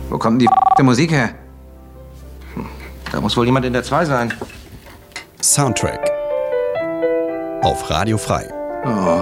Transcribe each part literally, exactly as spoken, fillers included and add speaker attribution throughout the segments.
Speaker 1: Wo kommt denn die Musik her?
Speaker 2: Da muss wohl jemand in der zwei sein.
Speaker 3: Soundtrack auf Radio Frei.
Speaker 1: Oh.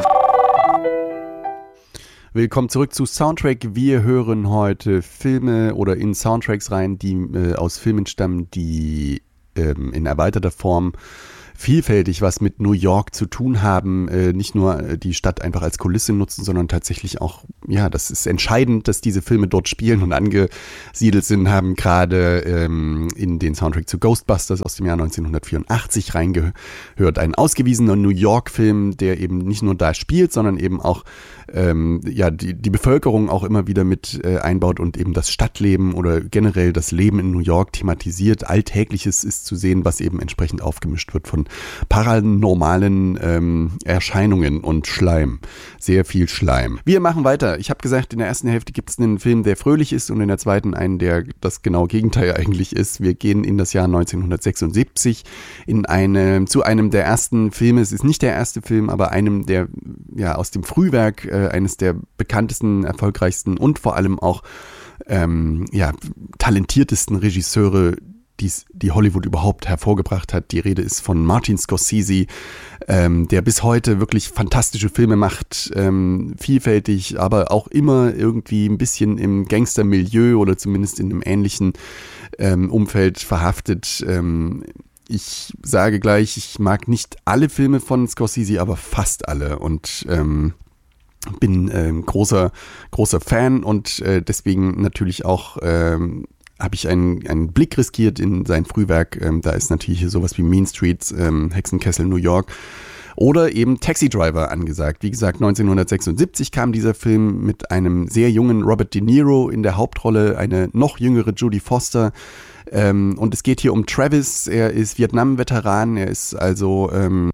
Speaker 3: Willkommen zurück zu Soundtrack. Wir hören heute Filme oder in Soundtracks rein, die äh, aus Filmen stammen, die ähm, in erweiterter Form vielfältig was mit New York zu tun haben, äh, nicht nur die Stadt einfach als Kulisse nutzen, sondern tatsächlich auch, ja, das ist entscheidend, dass diese Filme dort spielen und angesiedelt sind, haben gerade ähm, in den Soundtrack zu Ghostbusters aus dem Jahr neunzehnhundertvierundachtzig reingehört. Ein ausgewiesener New York-Film, der eben nicht nur da spielt, sondern eben auch ähm, ja, die, die Bevölkerung auch immer wieder mit äh, einbaut und eben das Stadtleben oder generell das Leben in New York thematisiert. Alltägliches ist zu sehen, was eben entsprechend aufgemischt wird von paranormalen ähm, Erscheinungen und Schleim. Sehr viel Schleim. Wir machen weiter. Ich habe gesagt, in der ersten Hälfte gibt es einen Film, der fröhlich ist und in der zweiten einen, der das genaue Gegenteil eigentlich ist. Wir gehen in das Jahr neunzehnhundertsechsundsiebzig in eine, zu einem der ersten Filme. Es ist nicht der erste Film, aber einem der, ja, aus dem Frühwerk, äh, eines der bekanntesten, erfolgreichsten und vor allem auch ähm, ja, talentiertesten Regisseure, Dies, die Hollywood überhaupt hervorgebracht hat. Die Rede ist von Martin Scorsese, ähm, der bis heute wirklich fantastische Filme macht, ähm, vielfältig, aber auch immer irgendwie ein bisschen im Gangstermilieu oder zumindest in einem ähnlichen ähm, Umfeld verhaftet. Ähm, ich sage gleich, ich mag nicht alle Filme von Scorsese, aber fast alle und ähm, bin ähm, großer, großer Fan und äh, deswegen natürlich auch ähm, habe ich einen, einen Blick riskiert in sein Frühwerk. Ähm, da ist natürlich hier sowas wie Mean Streets, ähm, Hexenkessel, New York oder eben Taxi Driver angesagt. Wie gesagt, neunzehnhundertsechsundsiebzig kam dieser Film mit einem sehr jungen Robert De Niro in der Hauptrolle, eine noch jüngere Jodie Foster. Ähm, und es geht hier um Travis. Er ist Vietnam-Veteran. Er ist also ähm,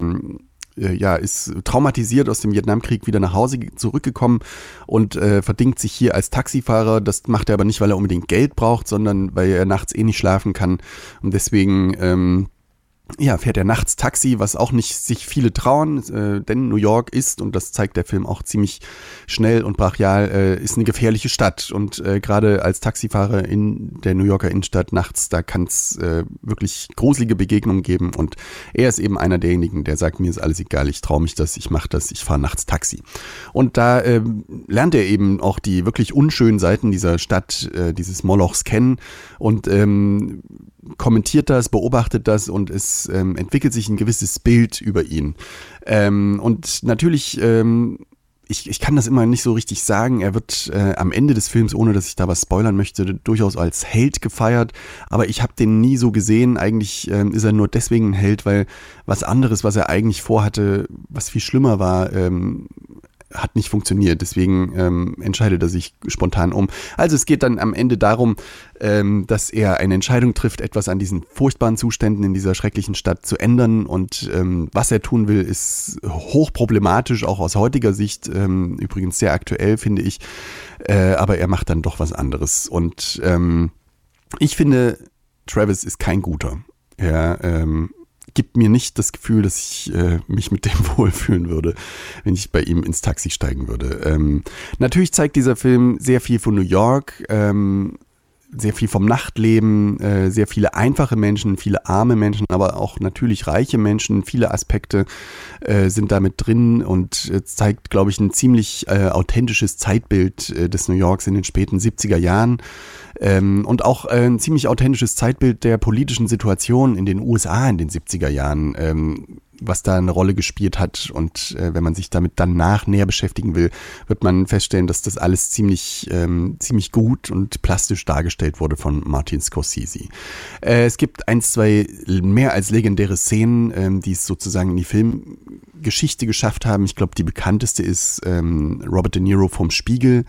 Speaker 3: ja, ist traumatisiert aus dem Vietnamkrieg wieder nach Hause zurückgekommen und äh, verdingt sich hier als Taxifahrer. Das macht er aber nicht, weil er unbedingt Geld braucht, sondern weil er nachts eh nicht schlafen kann. Und deswegen ähm, ja, fährt er nachts Taxi, was auch nicht sich viele trauen, äh, denn New York ist, und das zeigt der Film auch ziemlich schnell und brachial, äh, ist eine gefährliche Stadt. Und äh, gerade als Taxifahrer in der New Yorker Innenstadt nachts, da kann es äh, wirklich gruselige Begegnungen geben. Und er ist eben einer derjenigen, der sagt, mir ist alles egal, ich traue mich das, ich mache das, ich fahre nachts Taxi. Und da äh, lernt er eben auch die wirklich unschönen Seiten dieser Stadt, äh, dieses Molochs kennen und ähm, kommentiert das, beobachtet das und es ähm, entwickelt sich ein gewisses Bild über ihn. Ähm, und natürlich, ähm, ich, ich kann das immer nicht so richtig sagen, er wird äh, am Ende des Films, ohne dass ich da was spoilern möchte, durchaus als Held gefeiert, aber ich habe den nie so gesehen. Eigentlich ähm, ist er nur deswegen ein Held, weil was anderes, was er eigentlich vorhatte, was viel schlimmer war, ähm, hat nicht funktioniert, deswegen ähm, entscheidet er sich spontan um. Also es geht dann am Ende darum, ähm, dass er eine Entscheidung trifft, etwas an diesen furchtbaren Zuständen in dieser schrecklichen Stadt zu ändern und ähm, was er tun will, ist hochproblematisch, auch aus heutiger Sicht, ähm, übrigens sehr aktuell, finde ich, äh, aber er macht dann doch was anderes und ähm, ich finde, Travis ist kein guter. Er ähm, gibt mir nicht das Gefühl, dass ich äh, mich mit dem wohlfühlen würde, wenn ich bei ihm ins Taxi steigen würde. Ähm, natürlich zeigt dieser Film sehr viel von New York, ähm, sehr viel vom Nachtleben, äh, sehr viele einfache Menschen, viele arme Menschen, aber auch natürlich reiche Menschen. Viele Aspekte äh, sind damit drin und äh, zeigt, glaube ich, ein ziemlich äh, authentisches Zeitbild äh, des New Yorks in den späten siebziger Jahren. Ähm, und auch äh, ein ziemlich authentisches Zeitbild der politischen Situation in den U S A in den siebziger Jahren, ähm, was da eine Rolle gespielt hat. Und äh, wenn man sich damit danach näher beschäftigen will, wird man feststellen, dass das alles ziemlich, ähm, ziemlich gut und plastisch dargestellt wurde von Martin Scorsese. Äh, es gibt ein, zwei mehr als legendäre Szenen, ähm, die es sozusagen in die Filmgeschichte geschafft haben. Ich glaube, die bekannteste ist ähm, Robert De Niro vom Spiegel,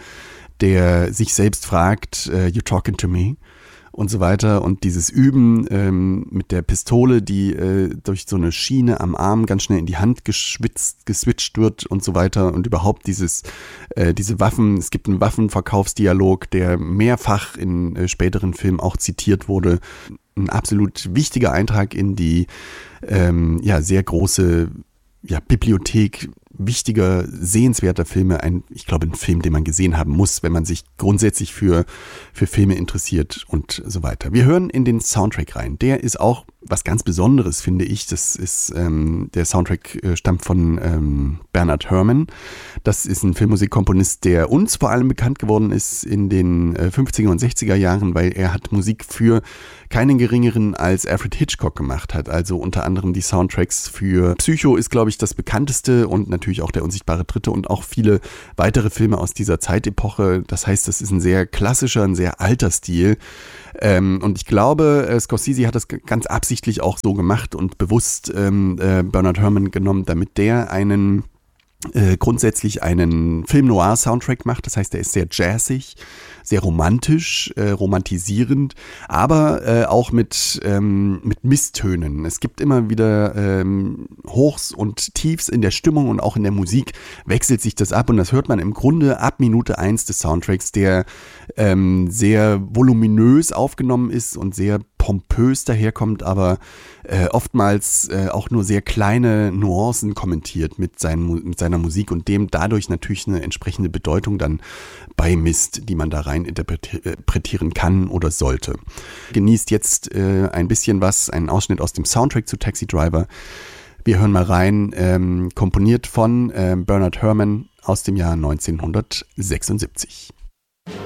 Speaker 3: der sich selbst fragt, uh, you talking to me? Und so weiter. Und dieses Üben ähm, mit der Pistole, die äh, durch so eine Schiene am Arm ganz schnell in die Hand geschwitzt, geswitcht wird und so weiter. Und überhaupt dieses, äh, diese Waffen, es gibt einen Waffenverkaufsdialog, der mehrfach in äh, späteren Filmen auch zitiert wurde. Ein absolut wichtiger Eintrag in die ähm, ja sehr große ja, Bibliothek wichtiger, sehenswerter Filme, ein, ich glaube, ein Film, den man gesehen haben muss, wenn man sich grundsätzlich für, für Filme interessiert und so weiter. Wir hören in den Soundtrack rein. Der ist auch was ganz Besonderes, finde ich. Das ist, ähm, der Soundtrack äh, stammt von ähm, Bernard Herrmann. Das ist ein Filmmusikkomponist, der uns vor allem bekannt geworden ist in den äh, fünfziger und sechziger Jahren, weil er hat Musik für keinen geringeren als Alfred Hitchcock gemacht hat. Also unter anderem die Soundtracks für Psycho ist, glaube ich, das bekannteste und natürlich auch Der unsichtbare Dritte und auch viele weitere Filme aus dieser Zeitepoche. Das heißt, das ist ein sehr klassischer, ein sehr alter Stil. Ähm, und ich glaube, äh, Scorsese hat das g- ganz absichtlich auch so gemacht und bewusst ähm, äh, Bernard Herrmann genommen, damit der einen äh, grundsätzlich einen Film-Noir-Soundtrack macht. Das heißt, der ist sehr jazzig, sehr romantisch, äh, romantisierend, aber äh, auch mit, ähm, mit Misstönen. Es gibt immer wieder ähm, Hochs und Tiefs in der Stimmung und auch in der Musik wechselt sich das ab und das hört man im Grunde ab Minute eins des Soundtracks, der ähm, sehr voluminös aufgenommen ist und sehr pompös daherkommt, aber äh, oftmals äh, auch nur sehr kleine Nuancen kommentiert mit, seinen, mit seiner Musik und dem dadurch natürlich eine entsprechende Bedeutung dann beimisst, die man da rein interpretieren kann oder sollte. Genießt jetzt äh, ein bisschen was, einen Ausschnitt aus dem Soundtrack zu Taxi Driver. Wir hören mal rein, ähm, komponiert von äh, Bernard Herrmann aus dem Jahr neunzehnhundertsechsundsiebzig.